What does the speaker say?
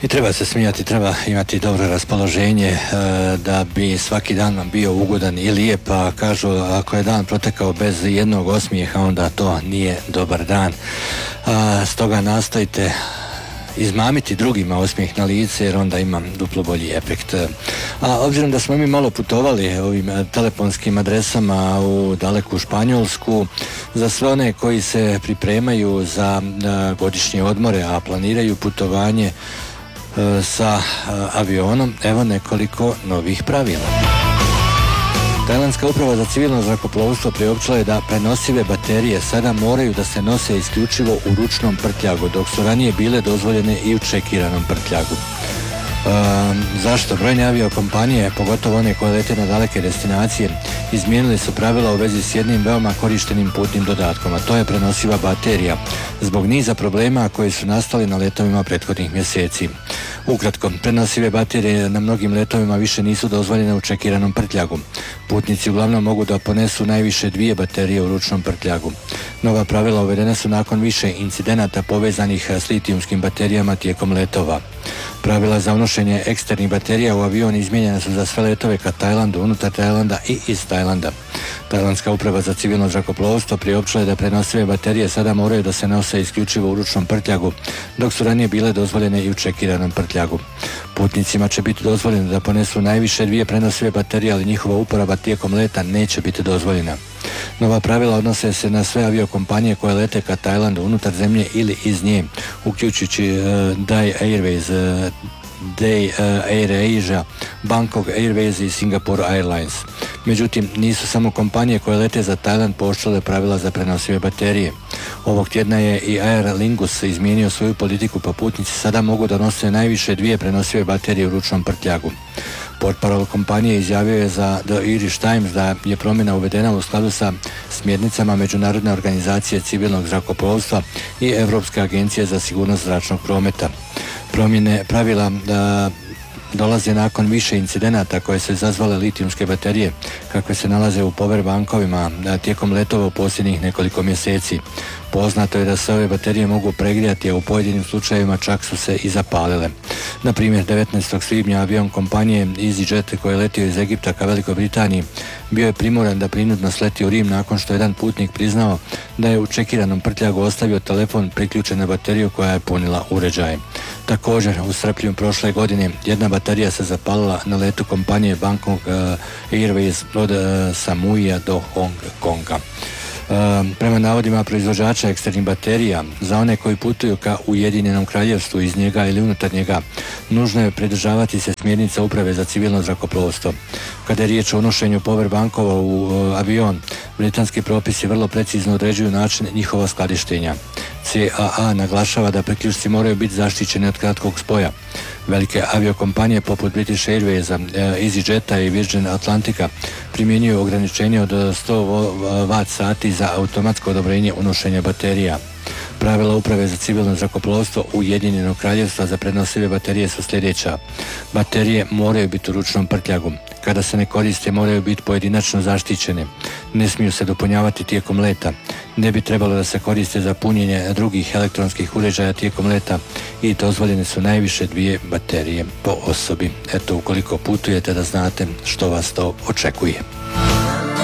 I treba se smijati, treba imati dobro raspoloženje da bi svaki dan vam bio ugodan i lijep, a kažu ako je dan protekao bez jednog osmijeha, onda to nije dobar dan. Stoga nastojite izmamiti drugima osmijeh na lice, jer onda imam duplo bolji efekt. A obzirom da smo mi malo putovali ovim telefonskim adresama u daleku Španjolsku, za sve one koji se pripremaju za godišnje odmore, a planiraju putovanje sa avionom, evo nekoliko novih pravila. Tajlandska uprava za civilno zrakoplovstvo priopćila je da prenosive baterije sada moraju da se nose isključivo u ručnom prtljagu, dok su ranije bile dozvoljene i u čekiranom prtljagu. Zašto? Brojne aviokompanije, pogotovo one koje lete na daleke destinacije, izmijenili su pravila u vezi s jednim veoma korištenim putnim dodatkom, a to je prenosiva baterija, zbog niza problema koji su nastali na letovima prethodnih mjeseci. Ukratko, prenosive baterije na mnogim letovima više nisu dozvoljene u čekiranom prtljagu. Putnici uglavnom mogu da ponesu najviše 2 baterije u ručnom prtljagu. Nova pravila uvedene su nakon više incidenata povezanih s litijumskim baterijama tijekom letova. Pravila za unošenje eksternih baterija u avion izmijenjene su za sve letove ka Tajlandu, unutar Tajlanda i iz Tajlanda. Tajlandska uprava za civilno zrakoplovstvo priopćila je da prenosive baterije sada moraju da se nose isključivo u ručnom prtljagu, dok su ranije bile dozvoljene i u čekiranom prtljagu. Putnicima će biti dozvoljeno da ponesu najviše 2 prenosive baterije, ali njihova uporaba tijekom leta neće biti dozvoljena. Nova pravila odnose se na sve aviokompanije koje lete ka Tajlandu, unutar zemlje ili iz nje, uključujući Thai Airways, Air Asia, Bangkok Airways i Singapore Airlines. Međutim, nisu samo kompanije koje lete za Tajland pooštrile pravila za prenosive baterije. Ovog tjedna je i Aer Lingus izmijenio svoju politiku, pa putnici sada mogu da nose najviše 2 prenosive baterije u ručnom prtljagu. Portparol kompanije izjavio je za The Irish Times da je promjena uvedena u skladu sa smjernicama Međunarodne organizacije civilnog zrakoplovstva i Europske agencije za sigurnost zračnog prometa. Promjene pravila dolaze nakon više incidenata koje su izazvale litijumske baterije kakve se nalaze u power bankovima tijekom letova u posljednjih nekoliko mjeseci. Poznato je da se ove baterije mogu pregrijati, a u pojedinim slučajevima čak su se i zapalile. Na primjer, 19. svibnja avion kompanije EasyJet koji je letio iz Egipta ka Velikoj Britaniji bio je primoran da prinudno sleti u Rim nakon što jedan putnik priznao da je u čekiranom prtljagu ostavio telefon priključen na bateriju koja je punila uređaj. Također, u srpnju prošle godine jedna baterija se zapalila na letu kompanije Bangkok Airways od Samuija do Hong Konga. Prema navodima proizvođača eksternih baterija, za one koji putuju ka Ujedinjenom kraljevstvu iz njega ili unutar njega, nužno je pridržavati se smjernica uprave za civilno zrakoplovstvo. Kada je riječ o unošenju power bankova u avion, britanski propisi vrlo precizno određuju način njihova skladištenja. CAA naglašava da priključci moraju biti zaštićeni od kratkog spoja. Velike aviokompanije poput British Airwaysa, EasyJeta i Virgin Atlantica primjenjuju ograničenje od 100 Wh za automatsko odobrenje unošenja baterija. Pravila uprave za civilno zrakoplovstvo Ujedinjenog kraljevstva za prenosive baterije su sljedeća. Baterije moraju biti u ručnom prtljagu. Kada se ne koriste, moraju biti pojedinačno zaštićene. Ne smiju se dopunjavati tijekom leta. Ne bi trebalo da se koriste za punjenje drugih elektronskih uređaja tijekom leta i dozvoljene su najviše 2 baterije po osobi. Eto, ukoliko putujete, da znate što vas to očekuje.